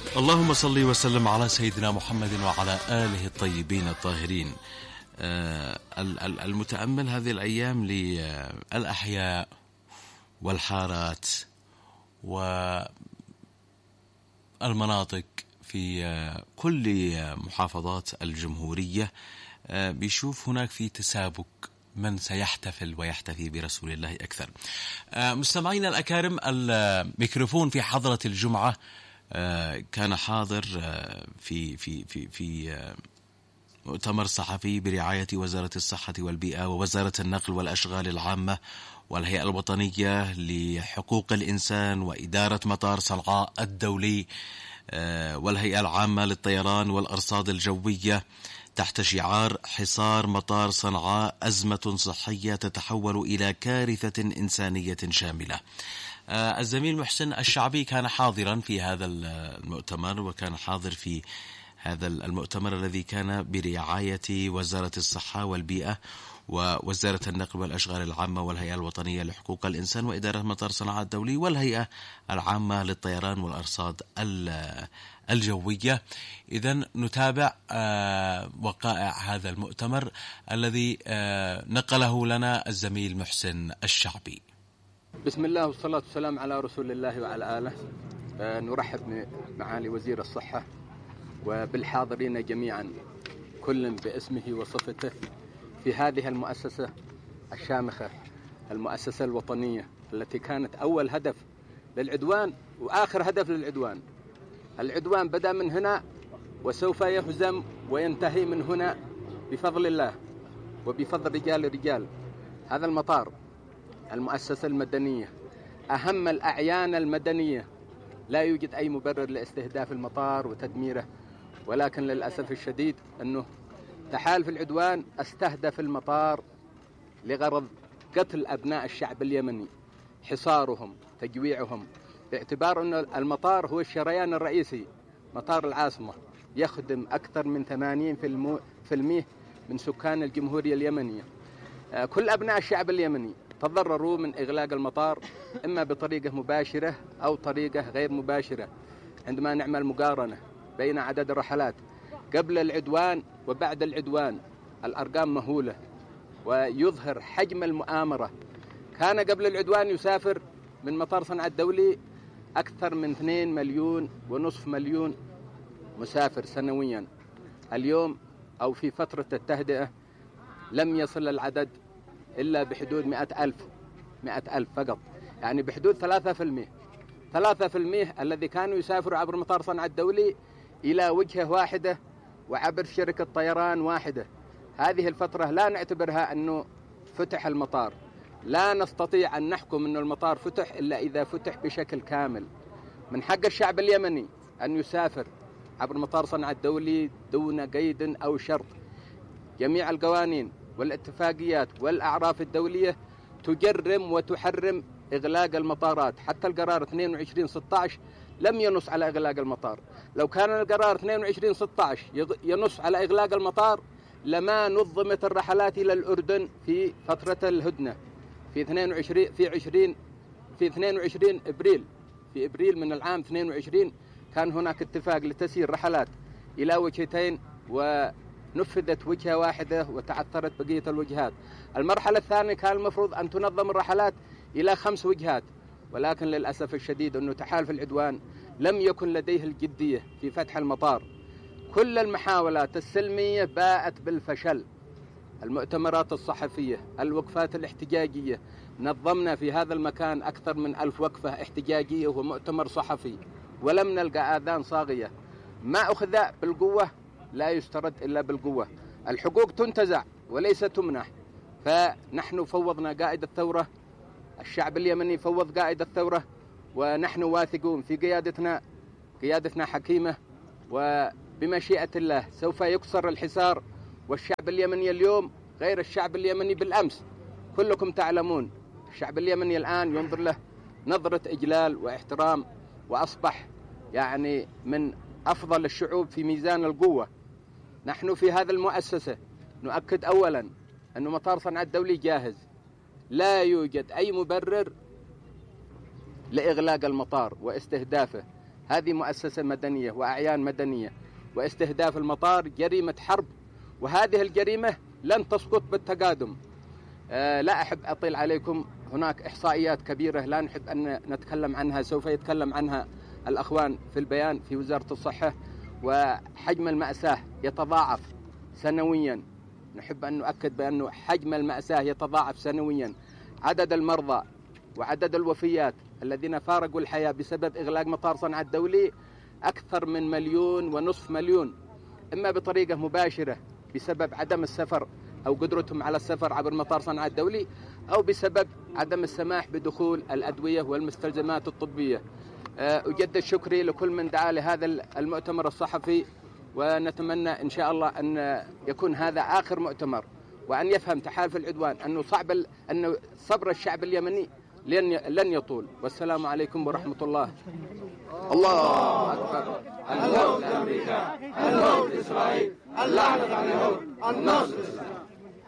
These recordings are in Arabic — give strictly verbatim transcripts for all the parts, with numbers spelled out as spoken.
اللهم صل وسلم على سيدنا محمد وعلى آله الطيبين الطاهرين. المتأمل هذه الأيام للأحياء والحارات والمناطق في كل محافظات الجمهورية بيشوف هناك في تسابق من سيحتفل ويحتفي برسول الله أكثر. مستمعينا الأكارم، الميكروفون في حضرة الجمعة كان حاضر في في في في مؤتمر صحفي برعاية وزارة الصحة والبيئة ووزارة النقل والأشغال العامة والهيئة الوطنية لحقوق الإنسان وإدارة مطار صنعاء الدولي والهيئة العامة للطيران والأرصاد الجوية تحت شعار حصار مطار صنعاء أزمة صحية تتحول إلى كارثة إنسانية شاملة. الزميل محسن الشعبي كان حاضرا في هذا المؤتمر، وكان حاضر في هذا المؤتمر الذي كان برعاية وزارة الصحة والبيئة ووزارة النقل والأشغال العامة والهيئة الوطنية لحقوق الإنسان وإدارة مطار صنعاء الدولي والهيئة العامة للطيران والأرصاد الجوية. إذن نتابع وقائع هذا المؤتمر الذي نقله لنا الزميل محسن الشعبي. بسم الله والصلاة والسلام على رسول الله وعلى آله. نرحب بمعالي وزير الصحة وبالحاضرين جميعا كل باسمه وصفته في هذه المؤسسة الشامخة، المؤسسة الوطنية التي كانت أول هدف للعدوان وآخر هدف للعدوان. العدوان بدأ من هنا وسوف يهزم وينتهي من هنا بفضل الله وبفضل رجال رجال هذا المطار. المؤسسة المدنية أهم الأعيان المدنية، لا يوجد أي مبرر لاستهداف المطار وتدميره، ولكن للأسف الشديد أنه تحالف العدوان استهدف المطار لغرض قتل أبناء الشعب اليمني، حصارهم، تجويعهم، باعتبار أن المطار هو الشريان الرئيسي، مطار العاصمة يخدم أكثر من ثمانين بالمئة من سكان الجمهورية اليمنية. كل أبناء الشعب اليمني تضرروا من إغلاق المطار إما بطريقة مباشرة أو طريقة غير مباشرة. عندما نعمل مقارنة بين عدد الرحلات قبل العدوان وبعد العدوان الأرقام مهولة ويظهر حجم المؤامرة. كان قبل العدوان يسافر من مطار صنعاء الدولي أكثر من اثنين مليون ونصف مليون مسافر سنويا. اليوم أو في فترة التهدئة لم يصل العدد إلا بحدود مئة ألف مئة ألف فقط، يعني بحدود ثلاثة في المئة ثلاثة في المئة الذي كانوا يسافروا عبر مطار صنعاء الدولي إلى وجهة واحدة وعبر شركة طيران واحدة. هذه الفترة لا نعتبرها أنه فتح المطار، لا نستطيع أن نحكم أن المطار فتح إلا إذا فتح بشكل كامل. من حق الشعب اليمني أن يسافر عبر مطار صنعاء الدولي دون قيد أو شرط. جميع القوانين والاتفاقيات والأعراف الدولية تجرم وتحرم إغلاق المطارات. حتى القرار اثنين وعشرين ستة عشر لم ينص على إغلاق المطار. لو كان القرار اثنين وعشرين ستة عشر ينص على إغلاق المطار لما نظمت الرحلات إلى الأردن في فترة الهدنة في اثنين وعشرين في عشرين في اثنين وعشرين إبريل في إبريل من العام اثنين وعشرين كان هناك اتفاق لتسيير رحلات إلى وجهتين ونفذت وجهة واحدة وتعثرت بقية الوجهات. المرحلة الثانية كان المفروض أن تنظم الرحلات إلى خمس وجهات، ولكن للأسف الشديد أنه تحالف العدوان لم يكن لديه الجدية في فتح المطار. كل المحاولات السلمية باءت بالفشل. المؤتمرات الصحفية، الوقفات الاحتجاجية، نظمنا في هذا المكان أكثر من ألف وقفة احتجاجية ومؤتمر صحفي ولم نلقى آذان صاغية. ما أخذ بالقوة لا يسترد إلا بالقوة. الحقوق تنتزع وليس تمنح. فنحن فوضنا قائد الثورة، الشعب اليمني فوض قائد الثورة، ونحن واثقون في قيادتنا. قيادتنا حكيمة وبمشيئة الله سوف يكسر الحصار. والشعب اليمني اليوم غير الشعب اليمني بالأمس. كلكم تعلمون الشعب اليمني الآن ينظر له نظرة إجلال واحترام، وأصبح يعني من أفضل الشعوب في ميزان القوة. نحن في هذا المؤسسة نؤكد أولا أن مطار صنعاء الدولي جاهز، لا يوجد أي مبرر لإغلاق المطار واستهدافه. هذه مؤسسة مدنية وأعيان مدنية، واستهداف المطار جريمة حرب، وهذه الجريمة لن تسقط بالتقادم. أه لا أحب أطيل عليكم، هناك إحصائيات كبيرة لا نحب أن نتكلم عنها، سوف يتكلم عنها الأخوان في البيان في وزارة الصحة. وحجم المأساة يتضاعف سنويا، نحب أن نؤكد بأن حجم المأساة يتضاعف سنويا. عدد المرضى وعدد الوفيات الذين فارقوا الحياة بسبب إغلاق مطار صنعاء الدولي أكثر من مليون ونصف مليون، إما بطريقة مباشرة بسبب عدم السفر أو قدرتهم على السفر عبر مطار صنعاء الدولي، أو بسبب عدم السماح بدخول الأدوية والمستلزمات الطبية. أجدد شكري لكل من دعا لهذا المؤتمر الصحفي، ونتمنى إن شاء الله أن يكون هذا آخر مؤتمر، وأن يفهم تحالف العدوان أنه صعب أن صبر الشعب اليمني لن يطول. والسلام عليكم ورحمة الله. الله أكبر. الموت لأمريكا، الموت لإسرائيل، اللعنة على اليهود، النصر للإسلام.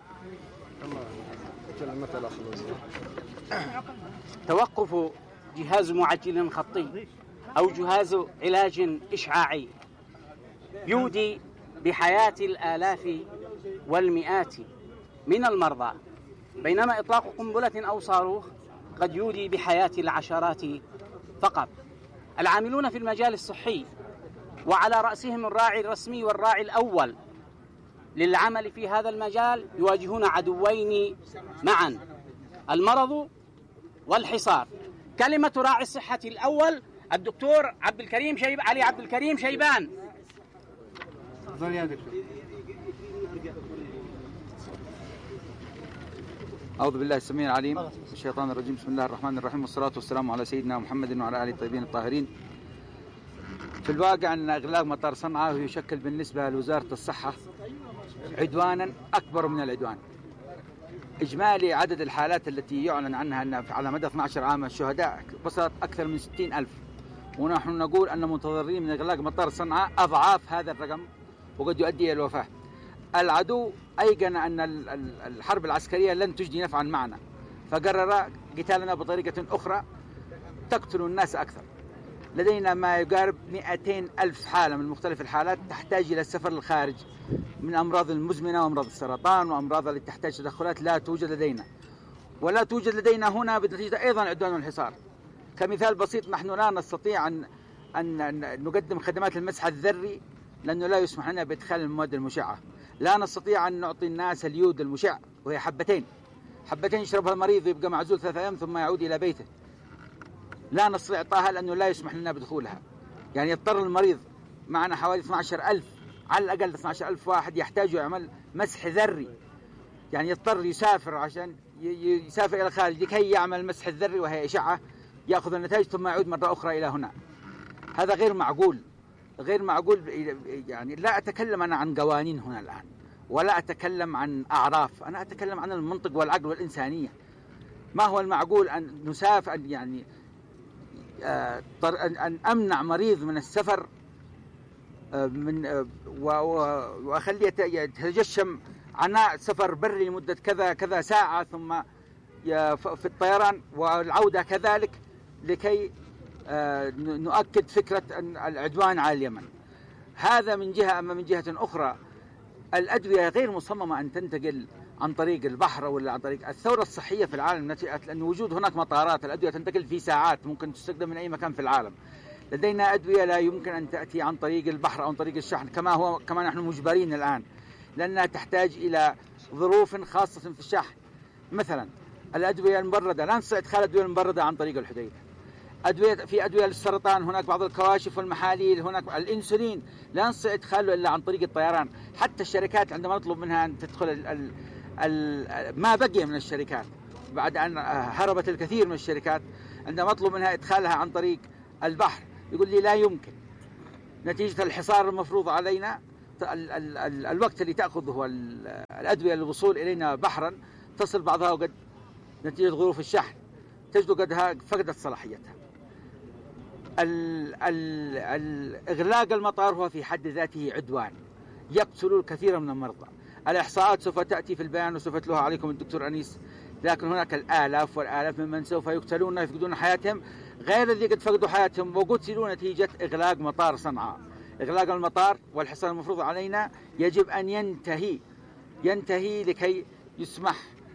توقف جهاز معجل خطي أو جهاز علاج إشعاعي يودي بحياة الآلاف والمئات من المرضى، بينما إطلاق قنبلة أو صاروخ قد يودي بحياة العشرات فقط. العاملون في المجال الصحي وعلى رأسهم الراعي الرسمي والراعي الأول للعمل في هذا المجال يواجهون عدوين معا، المرض والحصار. كلمة راعي الصحة الأول الدكتور عبد الكريم شيب علي عبد الكريم شيبان. تفضل يا دكتور. أعوذ بالله السميع العليم من الشيطان الرجيم. بسم الله الرحمن الرحيم، والصلاة والسلام على سيدنا محمد وعلى آله الطيبين الطاهرين. في الواقع أن إغلاق مطار صنعاء يشكل بالنسبة لوزارة الصحة عدوانا أكبر من العدوان. إجمالي عدد الحالات التي يعلن عنها أن على مدى اثني عشر عاما الشهداء وصلت أكثر من ستين ألف، ونحن نقول أن متضررين من إغلاق مطار صنعاء أضعاف هذا الرقم، وقد يؤدي إلى الوفاة. العدو أيقن أن الحرب العسكرية لن تجدي نفعا معنا، فقرر قتالنا بطريقة أخرى تقتل الناس أكثر. لدينا ما يقارب مئتين ألف حالة من مختلف الحالات تحتاج إلى السفر للخارج، من أمراض المزمنة وأمراض السرطان وأمراض التي تحتاج تدخلات لا توجد لدينا، ولا توجد لدينا هنا بنتيجة أيضا عدوان والحصار. كمثال بسيط، نحن لا نستطيع أن أن نقدم خدمات المسح الذري لأنه لا يسمح لنا بإدخال المواد المشعة. لا نستطيع أن نعطي الناس اليود المشع وهي حبتين حبتين يشربها المريض ويبقى معزول ثلاثة أيام ثم يعود إلى بيته. لا نستطيع إعطاها لأنه لا يسمح لنا بدخولها. يعني يضطر المريض، معنا حوالي اثني عشر ألف، على الأقل اثني عشر ألف واحد يحتاج يعمل مسح ذري، يعني يضطر يسافر عشان يسافر إلى الخارج لكي يعمل مسح الذري وهي إشعة، يأخذ النتائج ثم يعود مرة أخرى إلى هنا. هذا غير معقول، غير معقول. يعني لا أتكلم أنا عن قوانين هنا الآن، ولا أتكلم عن أعراف، أنا أتكلم عن المنطق والعقل والإنسانية. ما هو المعقول أن نسافر، يعني أن أمنع مريض من السفر من وأخليه يتجشم عناء سفر بري لمدة كذا كذا ساعة، ثم في الطيران والعودة كذلك، لكي نؤكد فكرة العدوان على اليمن. هذا من جهة. أما من جهة أخرى، الأدوية غير مصممة أن تنتقل عن طريق البحر ولا عن طريق. الثورة الصحية في العالم نشأت لأن وجود هناك مطارات، الأدوية تنتقل في ساعات، ممكن تستخدم من أي مكان في العالم. لدينا أدوية لا يمكن أن تأتي عن طريق البحر أو عن طريق الشحن، كما هو كما نحن مجبرين الآن، لأنها تحتاج إلى ظروف خاصة في الشحن. مثلا الأدوية المبردة لا نستطيع إدخال الأدوية المبردة عن طريق الحديدة. أدوية في أدوية للسرطان، هناك بعض الكواشف والمحاليل، هناك الإنسولين لا نستطيع إدخاله إلا عن طريق الطيران. حتى الشركات عندما نطلب منها أن تدخل ال ال ال ما بقي من الشركات بعد أن هربت الكثير من الشركات، عندما أطلب منها إدخالها عن طريق البحر يقول لي لا يمكن، نتيجة الحصار المفروض علينا. ال ال ال الوقت اللي تأخذه الأدوية للوصول إلينا بحرا تصل بعضها وقد نتيجة ظروف الشحن تجد قدها فقدت صلاحيتها. الإغلاق المطار هو في حد ذاته عدوان يقتل الكثير من المرضى. الإحصاءات سوف تأتي في البيان وسوف يتلوها عليكم الدكتور أنيس، لكن هناك الآلاف والآلاف ممن سوف يقتلون ويفقدون حياتهم غير الذي قد فقدوا حياتهم وقتلوا نتيجة إغلاق مطار صنعاء. إغلاق المطار والحصار المفروض علينا يجب أن ينتهي ينتهي لكي يسمح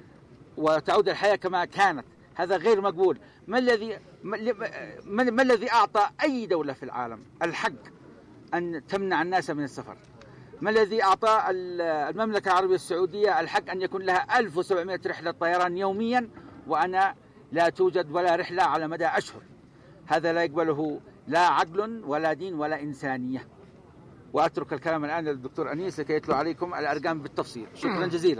وتعود الحياة كما كانت. هذا غير مقبول. ما الذي ما, ما الذي أعطى أي دولة في العالم الحق أن تمنع الناس من السفر؟ ما الذي أعطى المملكة العربية السعودية الحق أن يكون لها ألف وسبعمائة رحلة طيران يوميا وأنا لا توجد ولا رحلة على مدى أشهر؟ هذا لا يقبله لا عقل ولا دين ولا إنسانية. وأترك الكلام الآن للدكتور أنيس لكي يتلو عليكم الأرقام بالتفصيل. شكرا جزيلا.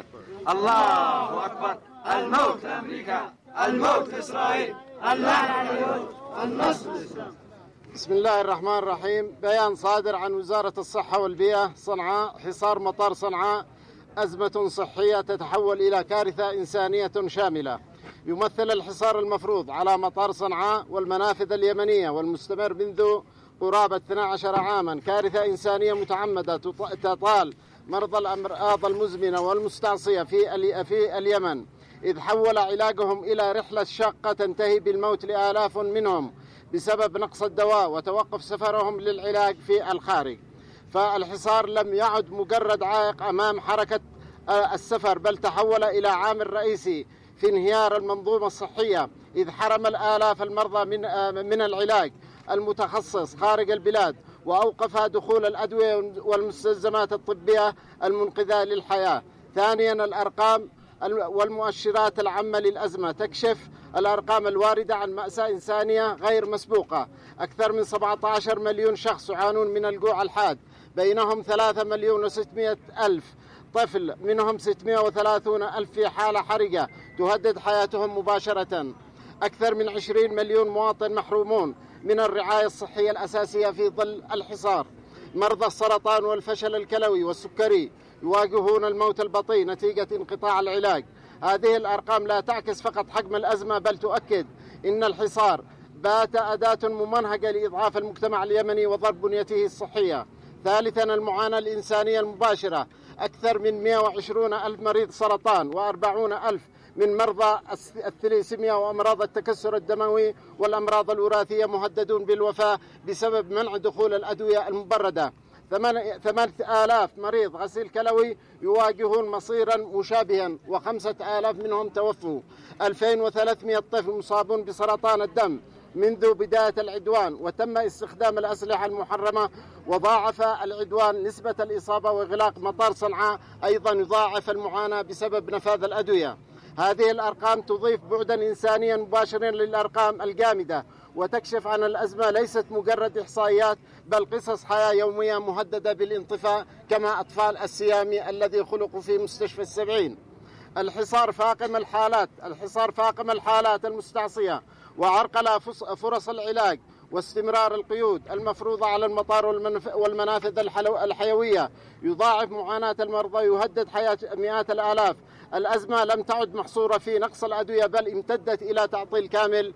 الله أكبر. الموت لأمريكا، الموت لإسرائيل، اللعنة على اليهود، النصر للإسلام. بسم الله الرحمن الرحيم. بيان صادر عن وزارة الصحة والبيئة صنعاء: حصار مطار صنعاء أزمة صحية تتحول إلى كارثة إنسانية شاملة. يمثل الحصار المفروض على مطار صنعاء والمنافذ اليمنية والمستمر منذ قرابة اثني عشر عاما كارثة إنسانية متعمدة تطال مرضى الأمراض المزمنة والمستعصية في في اليمن، إذ حول علاجهم إلى رحلة شاقة تنتهي بالموت لآلاف منهم بسبب نقص الدواء وتوقف سفرهم للعلاج في الخارج. فالحصار لم يعد مجرد عائق أمام حركة السفر، بل تحول إلى عامل رئيسي في انهيار المنظومة الصحية، إذ حرم الآلاف المرضى من من العلاج المتخصص خارج البلاد، وأوقف دخول الأدوية والمستلزمات الطبية المنقذة للحياة. ثانيا، الأرقام والمؤشرات العامة للأزمة تكشف الأرقام الواردة عن مأساة إنسانية غير مسبوقة. أكثر من سبعة عشر مليون شخص يعانون من الجوع الحاد، بينهم ثلاثة مليون وستمائة ألف طفل، منهم ستمائة وثلاثين ألف في حالة حرجة تهدد حياتهم مباشرة. أكثر من عشرين مليون مواطن محرومون من الرعاية الصحية الأساسية في ظل الحصار. مرضى السرطان والفشل الكلوي والسكري يواجهون الموت البطيء نتيجة انقطاع العلاج. هذه الأرقام لا تعكس فقط حجم الأزمة، بل تؤكد أن الحصار بات أداة ممنهجة لإضعاف المجتمع اليمني وضرب بنيته الصحية. ثالثا، المعاناة الإنسانية المباشرة: أكثر من مائة وعشرين ألف مريض سرطان وأربعين ألف من مرضى الثليسيميا وأمراض التكسر الدموي والأمراض الوراثية مهددون بالوفاة بسبب منع دخول الأدوية المبردة. ثمانية آلاف مريض غسيل كلوي يواجهون مصيرا مشابها وخمسة آلاف منهم توفوا. ألفين وثلاثمائة طفل مصابون بسرطان الدم منذ بداية العدوان، وتم استخدام الأسلحة المحرمة، وضاعف العدوان نسبة الإصابة. وإغلاق مطار صنعاء أيضا يضاعف المعاناة بسبب نفاذ الأدوية. هذه الأرقام تضيف بعدا إنسانيا مباشرا للأرقام الجامدة، وتكشف عن الأزمة ليست مجرد إحصائيات، بل قصص حياة يومية مهددة بالانطفاء، كما أطفال السيامي الذي خلقوا في مستشفى السبعين. الحصار فاقم الحالات الحصار فاقم الحالات المستعصية، وعرقل فرص العلاج، واستمرار القيود المفروضة على المطار والمنافذ الحيوية يضاعف معاناة المرضى، يهدد حياة مئات الآلاف. الأزمة لم تعد محصورة في نقص الأدوية، بل امتدت إلى تعطيل كامل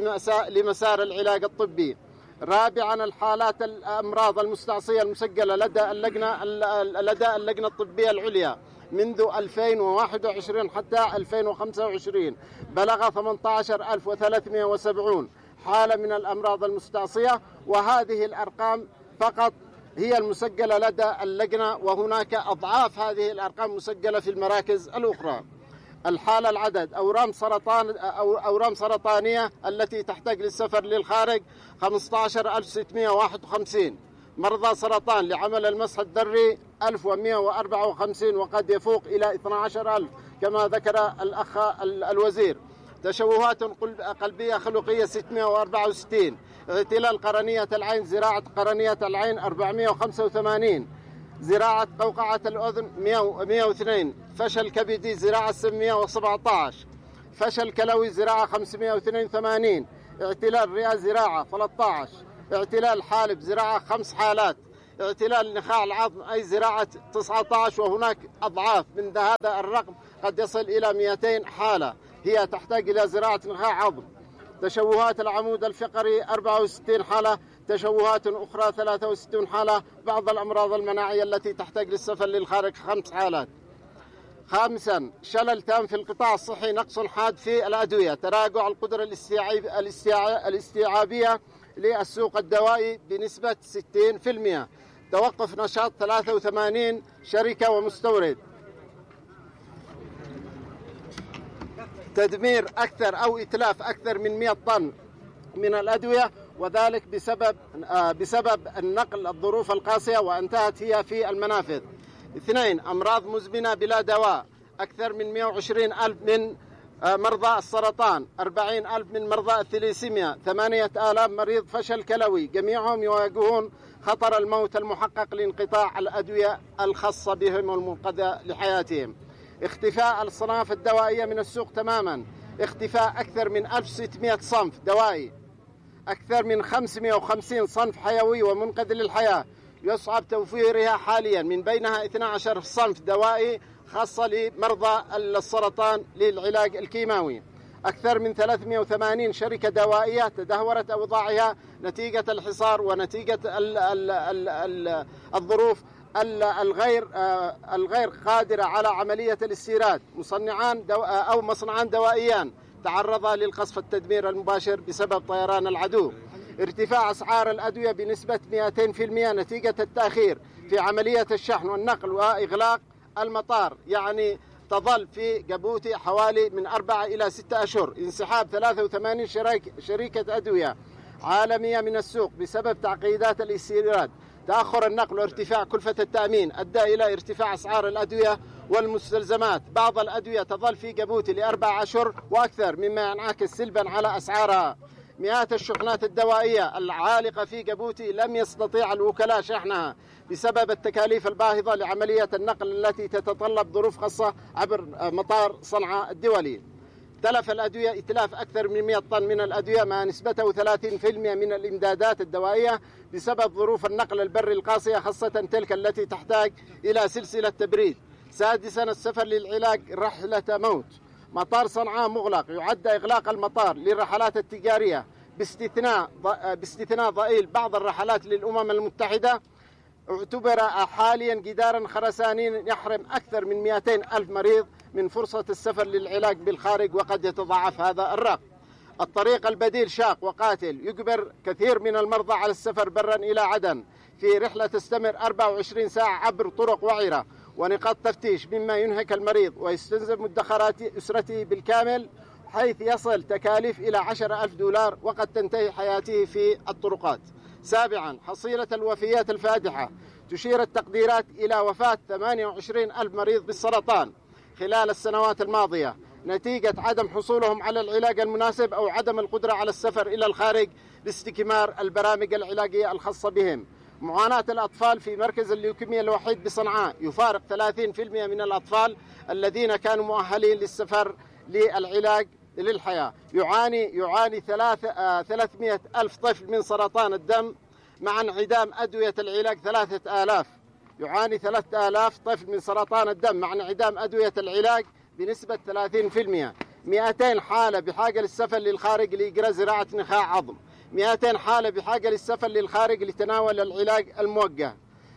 لمسار العلاج الطبي. رابعا، الحالات الأمراض المستعصية المسجلة لدى اللجنة لدى اللجنة الطبية العليا منذ ألفين وواحد وعشرين حتى ألفين وخمسة وعشرين بلغ ثمانية عشر ألف وثلاثمائة وسبعين حالة من الأمراض المستعصية، وهذه الأرقام فقط هي المسجلة لدى اللجنة، وهناك أضعاف هذه الأرقام مسجلة في المراكز الأخرى. الحالة العدد: أورام سرطان أو أورام سرطانية التي تحتاج للسفر للخارج خمسة عشر ألف وستمائة وواحد وخمسين، مرضى سرطان لعمل المسح الذري ألف ومائة وأربعة وخمسين، وقد يفوق إلى اثني عشر ألف كما ذكر الأخ الوزير. تشوهات قلبية خلقية ستمائة وأربعة وستين، اغتلال قرنية العين، زراعة قرنية العين أربعمائة وخمسة وثمانين، زراعة قوقعة الأذن مائة واثنين، فشل كبدي زراعة ستمائة وسبعة عشر، فشل كلوي زراعة خمسمائة واثنين وثمانين، اعتلال رئة زراعة ثلاثة عشر، اعتلال حالب زراعة خمس حالات، اعتلال نخاع العظم أي زراعة تسعة عشر، وهناك أضعاف من هذا الرقم قد يصل إلى مئتين حالة هي تحتاج إلى زراعة نخاع عظم. تشوهات العمود الفقري أربعة وستين حالة، تشوهات أخرى ثلاثة وستين حالة، بعض الأمراض المناعية التي تحتاج للسفر للخارج خمس حالات. خامسا شلل تام في القطاع الصحي، نقص حاد في الأدوية، تراجع القدرة الاستيعابية للسوق الدوائي بنسبة ستين بالمئة، توقف نشاط ثلاثة وثمانين شركة ومستورد، تدمير أكثر أو إتلاف أكثر من مئة طن من الأدوية، وذلك بسبب بسبب النقل الظروف القاسية وانتهت هي في المنافذ. اثنين أمراض مزمنة بلا دواء، أكثر من مئة وعشرين ألف من مرضى السرطان، أربعين ألف من مرضى الثليسيميا، ثمانية آلاف مريض فشل كلوي، جميعهم يواجهون خطر الموت المحقق لانقطاع الأدوية الخاصة بهم والمنقذة لحياتهم. اختفاء الصناف الدوائية من السوق تماما، اختفاء أكثر من ألف وستمئة صنف دوائي، أكثر من خمسمئة وخمسين صنف حيوي ومنقذ للحياة يصعب توفيرها حاليا، من بينها اثني عشر صنف دوائي خاصة لمرضى السرطان للعلاج الكيماوي. أكثر من ثلاثمئة وثمانين شركة دوائية تدهورت أوضاعها نتيجة الحصار ونتيجة ال ال ال ال الظروف الغير الغير قادرة على عملية الاستيراد. مصنعان دو أو مصنعان دوائيان تعرضا للقصف التدمير المباشر بسبب طيران العدو. ارتفاع أسعار الأدوية بنسبة مئتين بالمئة نتيجة التأخير في عملية الشحن والنقل وإغلاق المطار، يعني تظل في جيبوتي حوالي من أربعة إلى ستة أشهر. انسحاب ثلاثة وثمانين شركة أدوية عالمية من السوق بسبب تعقيدات الاستيراد. تأخر النقل وارتفاع كلفة التأمين أدى إلى ارتفاع أسعار الأدوية والمستلزمات. بعض الأدوية تظل في جيبوتي لأربع أشهر وأكثر، مما ينعكس سلبا على أسعارها. مئات الشحنات الدوائية العالقة في جيبوتي لم يستطيع الوكلاء شحنها بسبب التكاليف الباهظة لعملية النقل التي تتطلب ظروف خاصة عبر مطار صنعاء الدولي. تلف الأدوية إتلاف أكثر من مئة طن من الأدوية مع نسبته ثلاثين بالمئة من الإمدادات الدوائية بسبب ظروف النقل البري القاسية، خاصة تلك التي تحتاج إلى سلسلة تبريد. سادسا السفر للعلاج رحلة موت. مطار صنعاء مغلق، يعد إغلاق المطار للرحلات التجارية باستثناء باستثناء ضئيل بعض الرحلات للأمم المتحدة. اعتبر حاليا جدارا خرسانيا يحرم أكثر من مئتين ألف مريض من فرصة السفر للعلاج بالخارج، وقد يتضاعف هذا الرقم. الطريق البديل شاق وقاتل، يجبر كثير من المرضى على السفر برا إلى عدن في رحلة تستمر أربع وعشرين ساعة عبر طرق وعرة ونقاط تفتيش، مما ينهك المريض ويستنزف مدخرات أسرته بالكامل، حيث يصل تكاليف إلى عشرة ألف دولار، وقد تنتهي حياته في الطرقات. سابعا حصيلة الوفيات الفادحة، تشير التقديرات إلى وفاة ثمانية وعشرين ألف مريض بالسرطان خلال السنوات الماضية نتيجة عدم حصولهم على العلاج المناسب أو عدم القدرة على السفر إلى الخارج لاستكمال البرامج العلاجية الخاصة بهم. معاناة الأطفال في مركز الليوكيميا الوحيد بصنعاء، يفارق ثلاثين بالمئة من الأطفال الذين كانوا مؤهلين للسفر للعلاج للحياة. يعاني يعاني ثلاثمئة ألف طفل من سرطان الدم مع انعدام أدوية العلاج ثلاثة آلاف. يعاني ثلاثة آلاف طفل من سرطان الدم مع انعدام أدوية العلاج بنسبة ثلاثين بالمئة. مئتين حالة بحاجة للسفر للخارج لإجراء زراعة نخاع عظم. مئتين حالة بحاجة للسفر للخارج لتناول العلاج الموجه.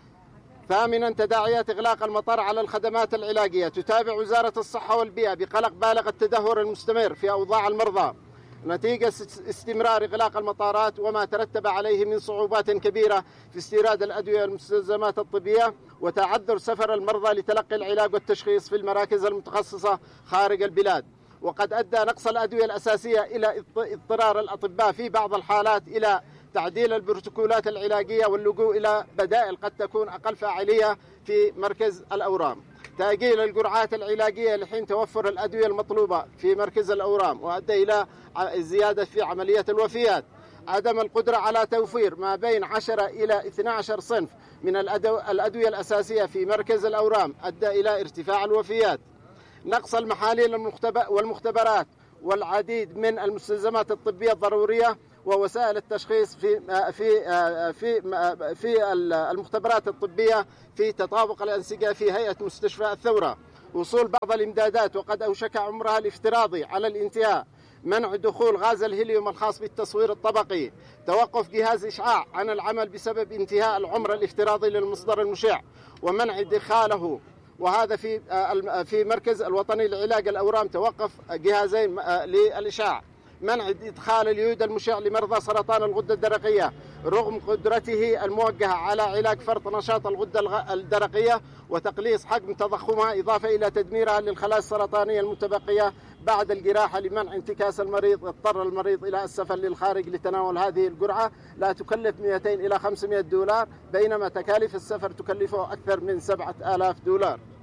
ثامنا تداعيات إغلاق المطار على الخدمات العلاجية. تتابع وزارة الصحة والبيئة بقلق بالغ التدهور المستمر في أوضاع المرضى نتيجة استمرار إغلاق المطارات وما ترتب عليه من صعوبات كبيرة في استيراد الأدوية والمستلزمات الطبية، وتعذر سفر المرضى لتلقي العلاج والتشخيص في المراكز المتخصصة خارج البلاد. وقد أدى نقص الأدوية الأساسية إلى اضطرار الأطباء في بعض الحالات إلى تعديل البروتوكولات العلاجية واللجوء إلى بدائل قد تكون أقل فاعلية في مركز الأورام. تأجيل الجرعات العلاجية لحين توفر الأدوية المطلوبة في مركز الأورام، وأدى إلى زيادة في عملية الوفيات. عدم القدرة على توفير ما بين عشرة إلى اثني عشر صنف من الأدوية الأساسية في مركز الأورام أدى إلى ارتفاع الوفيات. نقص المحاليل والمختبرات والعديد من المستلزمات الطبية الضرورية ووسائل التشخيص في في في في المختبرات الطبية في تطابق الأنسجة في هيئة مستشفى الثورة. وصول بعض الإمدادات وقد أوشك عمرها الافتراضي على الانتهاء. منع دخول غاز الهيليوم الخاص بالتصوير الطبقي. توقف جهاز إشعاع عن العمل بسبب انتهاء العمر الافتراضي للمصدر المشع ومنع إدخاله وهذا في في مركز الوطني لعلاج الأورام توقف جهازين للإشعاع منع إدخال اليود المشع لمرضى سرطان الغدة الدرقية رغم قدرته الموجهة على علاج فرط نشاط الغدة الدرقية وتقليص حجم تضخمها إضافة إلى تدميرها للخلايا السرطانية المتبقية بعد الجراحة لمنع انتكاس المريض. اضطر المريض إلى السفر للخارج لتناول هذه الجرعة لا تكلف مئتين إلى خمسمئة دولار بينما تكاليف السفر تكلفه أكثر من سبعة آلاف دولار.